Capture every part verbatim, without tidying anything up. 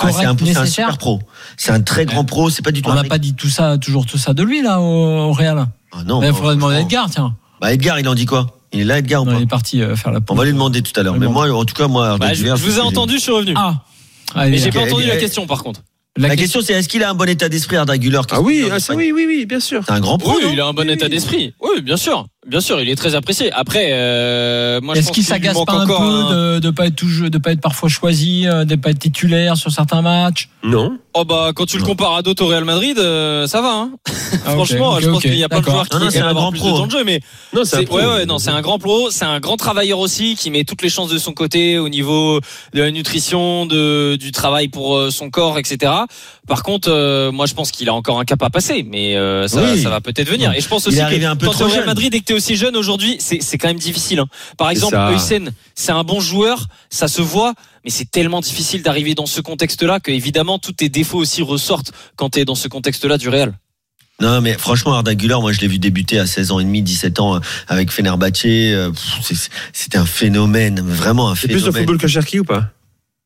correct, ah, c'est un, nécessaire. C'est un super pro. C'est un très grand pro. C'est pas du tout. On n'a pas dit tout ça, toujours tout ça de lui là au, au Real. Ah non. Il bah, faudrait demander à Edgar, tiens. Bah Edgar, il en dit quoi? Il est là, Edgar ou non, pas? Il est parti faire la pause. On va lui demander tout à l'heure. Mais moi, en tout cas, moi, bah, je, je vous ai entendu, je suis revenu. Ah. Mais j'ai okay, pas entendu okay. la question par contre. La, la question, c'est est-ce qu'il a un bon état d'esprit, Arda Güler? Ah oui, ah, ça, oui, oui, oui, bien sûr. C'est un grand pro. Oui, il a un bon état d'esprit. Oui, bien sûr, bien sûr, il est très apprécié. Après, euh, moi, je est-ce pense qu'il qu'il s'agace manque pas un peu un... de, de pas être toujours, de pas être parfois choisi, de pas être titulaire sur certains matchs? Non. Oh bah quand tu le compares à d'autres au Real Madrid, euh, ça va. Hein. Ah, Franchement, okay, okay, je pense okay, qu'il n'y a pas de joueur qui non, non, est un grand plus pro. De temps de jeu, mais non, c'est, c'est un pro. Ouais, ouais, non, c'est un grand pro, c'est un grand travailleur aussi qui met toutes les chances de son côté au niveau de la nutrition, de du travail pour euh, son corps, et cetera. Par contre, euh, moi je pense qu'il a encore un cap à passer, mais euh, ça, oui. ça va peut-être venir. Et je pense aussi que un peu quand tu es au Real Madrid et que tu es aussi jeune aujourd'hui, c'est c'est quand même difficile. Hein. Par exemple, Heusen, c'est un bon joueur, ça se voit. Mais c'est tellement difficile d'arriver dans ce contexte-là que évidemment tous tes défauts aussi ressortent quand tu es dans ce contexte-là du Real. Non, mais franchement, Arda Güler, moi je l'ai vu débuter à seize ans et demi, dix-sept ans avec Fenerbahçe. C'était un phénomène, vraiment un c'est phénomène. C'est plus de football que Cherki ou pas?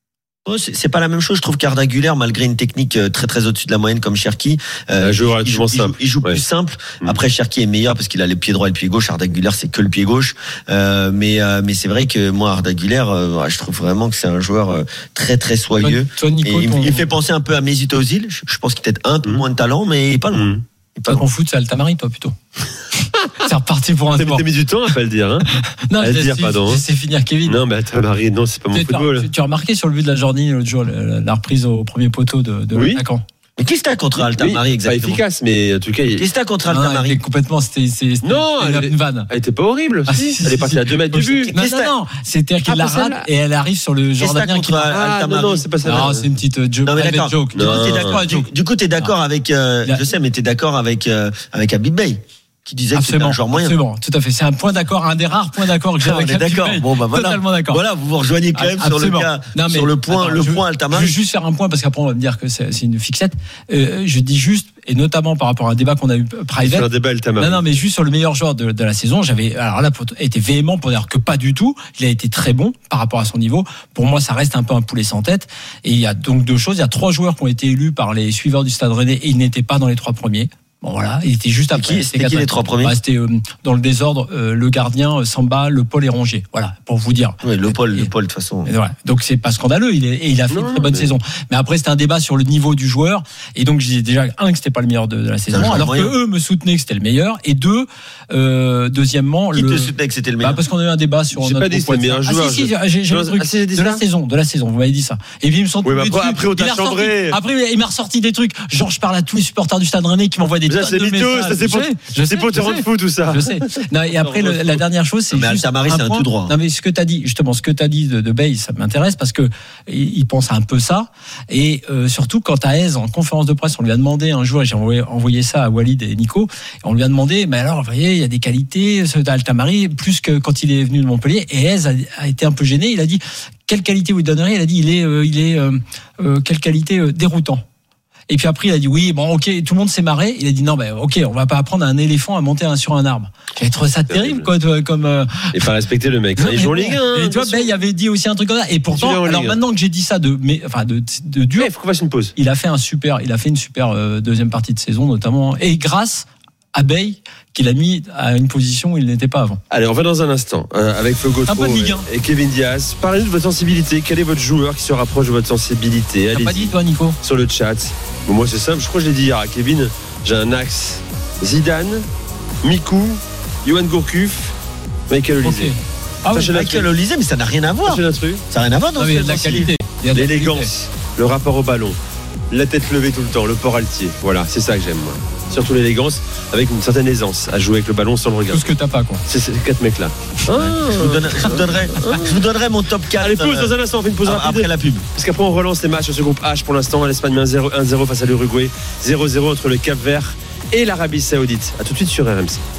C'est pas la même chose. Je trouve qu'Arda Güler, malgré une technique très très au-dessus de la moyenne comme Cherki, euh, il joue, il joue, simple. il joue ouais. plus simple. Mmh. Après, Cherki est meilleur parce qu'il a le pied droit et le pied gauche. Arda Güler, c'est que le pied gauche. Euh, mais euh, mais c'est vrai que moi, Arda Güler, euh, je trouve vraiment que c'est un joueur euh, très très soyeux. Toi, Nico, et il, ton... il fait penser un peu à Mesut Özil. Je, je pense qu'il a peut-être un peu mmh. moins de talent, mais il est pas loin. Mmh. Pas ton foot, c'est Altamari, toi, plutôt. C'est reparti pour un sport. T'as mis du temps à pas le dire, hein? Non, à le dire, pardon. C'est finir Kevin. Non, mais Altamari, non, c'est pas mon tu, football. Tu, tu as remarqué sur le but de la journée, l'autre jour, la, la reprise au premier poteau de, de oui. l'attaquant. Mais qu'est-ce que t'as contre Altamari, oui, exactement? Pas efficace, mais en tout cas. Qu'est-ce que t'as contre Altamari? Non, complètement, c'était, c'était, non, c'était elle, une vanne. Elle était pas horrible. Ah, si, elle est partie si, à deux mètres du but. Non, non, non. C'est-à-dire qu'elle ah, la rate et elle arrive sur le Jordanien qui ah, non, non, c'est pas ça. Non, c'est une petite joke. Non, mais d'accord. joke. Du coup, t'es d'accord, du, du coup, t'es d'accord avec, euh, je sais, mais t'es d'accord avec, euh, avec Habib Bey, qui disait absolument, que c'était un joueur moyen. Absolument, tout à fait. C'est un point d'accord, un des rares points d'accord que j'ai avec Habib Bey. D'accord. Bon, bah voilà. Totalement d'accord. Voilà, vous vous rejoignez quand même absolument. sur le cas, non, mais, sur le point, attends, le je, point Altamari. Je vais juste faire un point parce qu'après on va me dire que c'est, c'est une fixette. Euh, je dis juste, et notamment par rapport à un débat qu'on a eu private. Sur un débat Altamari. Non, non, mais juste sur le meilleur joueur de, de la saison, j'avais, alors là, été véhément pour dire que pas du tout. Il a été très bon par rapport à son niveau. Pour moi, ça reste un peu un poulet sans tête. Et il y a donc deux choses. Il y a trois joueurs qui ont été élus par les suiveurs du Stade Rennais et ils n'étaient pas dans les trois premiers. Bon voilà, il était juste après. Qui, c'était, c'était qui les trois premiers? Bah, c'était euh, dans le désordre euh, le gardien, euh, Samba, Le Paul et Rongier. Voilà, pour vous dire. Oui, Le Paul, Le Paul de toute façon. Et voilà. Donc c'est pas scandaleux. Il est, et il a fait non, une très bonne mais... saison. Mais après c'était un débat sur le niveau du joueur. Et donc je disais déjà un que c'était pas le meilleur de, de la saison, alors moyen. que eux me soutenaient que c'était le meilleur. Et deux, euh, deuxièmement, qui le... te soutenait que c'était le meilleur? Bah, parce qu'on a eu un débat sur. J'ai notre pas dit c'était le meilleur joueur. Ah si si, j'ai, j'ai le truc ah, si, de la saison, de la saison. Vous m'avez dit ça. Et puis ils me sont. Oui, bah, après, après on t'a chambré. Après il m'a ressorti des trucs. Genre je parle à tous les supporters du Stade Rennais qui m'envoient des tonnes de messages. Ça, c'est pour, je sais pour terrain de foot tout ça. Je sais. Non, et après le, la dernière chose c'est mais juste Altamari, un c'est un point. tout droit. Non mais ce que tu as dit justement, ce que tu as dit de, de Bey, ça m'intéresse parce que il pense un peu ça et euh, surtout quand à Aise en conférence de presse, on lui a demandé un jour, et j'ai envoyé, envoyé ça à Walid et Nico, et on lui a demandé mais alors vous voyez, il y a des qualités ce d'Altamari plus que quand il est venu de Montpellier, et Aise a, a été un peu gêné, il a dit quelle qualité vous lui donneriez? Il a dit il est euh, il est euh, euh, quelle qualité euh, déroutant. Et puis après, il a dit oui, bon, ok, tout le monde s'est marré. Il a dit non, ben, ok, on va pas apprendre à un éléphant à monter un, sur un arbre. J'avais trouvé ça terrible, quoi, comme. Euh... Et pas respecter le mec. Il joue en Ligue un. Et toi, ben, il avait dit aussi un truc comme ça. Et pourtant, alors maintenant que j'ai dit ça de, mais, enfin, de, de dur. Il faut qu'on fasse une pause. Il a fait un super, il a fait une super euh, deuxième partie de saison, notamment, et grâce à Bey, qu'il a mis à une position où il n'était pas avant. Allez, on va dans un instant euh, avec Flo Gautreau et, et Kevin Diaz. Parlez de votre sensibilité. Quel est votre joueur qui se rapproche de votre sensibilité? T'as pas dit, toi, Nico? Sur le chat. Bon, moi, c'est simple. Je crois que je l'ai dit hier à Kevin. J'ai un axe Zidane, Mikou, Johan Gourcuff, Michael Olise. Okay. Ah oui, Michael Olise, mais ça n'a rien à voir. Ça n'a rien à voir dans non, ce il y a de la qualité. Il y a de l'élégance, qualité. Le rapport au ballon, la tête levée tout le temps, le port altier. Voilà, c'est ça que j'aime, moi. Surtout l'élégance, avec une certaine aisance à jouer avec le ballon sans le regarder. Tout ce que t'as pas, quoi. C'est ces quatre mecs-là. Ah, je, vous donne, je, vous donnerai, je vous donnerai mon top quatre. Allez, pause dans un instant, on fait une pause rapide. Après la pub. Parce qu'après, on relance les matchs de ce groupe H pour l'instant. L'Espagne met un zéro face à l'Uruguay. zéro zéro entre le Cap-Vert et l'Arabie Saoudite. A tout de suite sur R M C.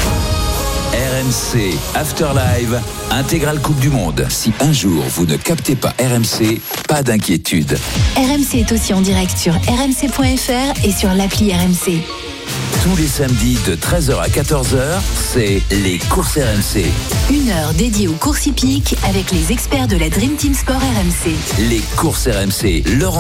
R M C After Live, intégrale Coupe du Monde. Si un jour vous ne captez pas R M C, pas d'inquiétude. R M C est aussi en direct sur r m c point f r et sur l'appli R M C. Tous les samedis de treize heures à quatorze heures, c'est les courses R M C. Une heure dédiée aux courses hippiques avec les experts de la Dream Team Sport R M C. Les courses R M C, Laurent